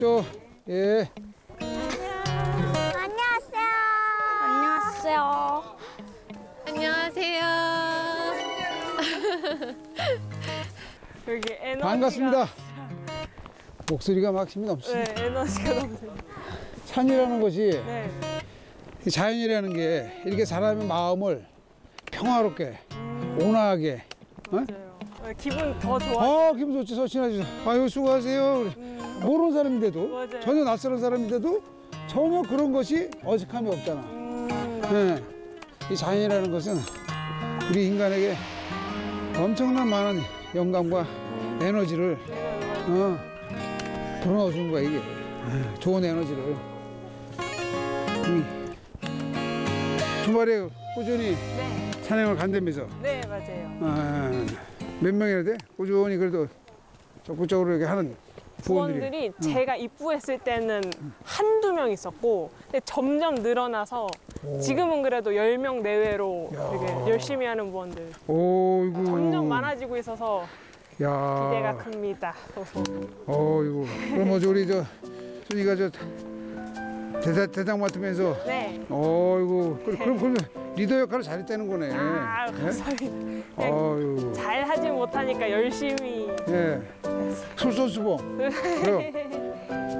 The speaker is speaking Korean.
예. 안녕하세요. 안녕하세요. 여기 에너지가 반갑습니다. 목소리가 막 힘이 넘치네. 네, 에너지가 너무 산이라는 것이 네. 이 자연이라는 게 이렇게 사람의 마음을 평화롭게 온화하게 맞아요. 네, 기분 더 좋아. 기분 좋지 서친하지. 아유 수고하세요. 그래. 모르는 사람인데도 맞아요. 전혀 낯설은 사람인데도 전혀 그런 것이 어색함이 없잖아. 네. 이 자연이라는 것은 우리 인간에게 엄청난 많은 영감과 에너지를 불어넣어준 거야 이게. 좋은 에너지를. 주말에 꾸준히 네. 산행을 간다면서. 네, 맞아요. 몇 명이나 돼? 꾸준히 그래도 적극적으로 이렇게 하는 부원들이. 부원들이 제가 입부했을 때는 한두 명 있었고 근데 점점 늘어나서 지금은 그래도 10명 내외로 되게 열심히 하는 부원들 오이고. 점점 많아지고 있어서 야. 기대가 큽니다. 이거. 그럼 뭐 우리 순이가 대장 맡으면서. 네. 이거. 그럼 리더 역할을 잘했다는 거네. 감사합니다. 아유. 잘 하지 못하니까 열심히 예. 솔선수범. 그럼.